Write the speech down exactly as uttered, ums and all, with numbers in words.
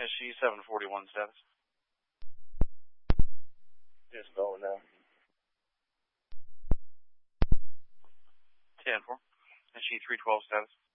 S G seven forty-one status. Just going now. ten four. S G three twelve status.